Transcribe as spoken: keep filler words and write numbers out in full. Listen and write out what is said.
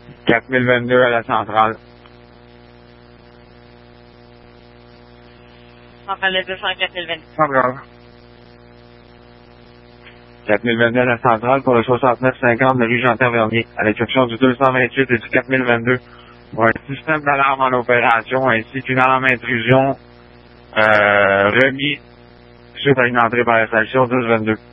quatre mille vingt-deux à la centrale. Centrale de deux cent quatre mille vingt-deux. Centrale. quatre mille vingt-deux à la centrale pour le soixante-neuf cinquante de rue Jean-Tavernier, à l'exception du deux cent vingt-huit et du quatre mille vingt-deux. Pour un système d'alarme en opération ainsi qu'une alarme intrusion euh, remis suite à une entrée par la station douze vingt-deux.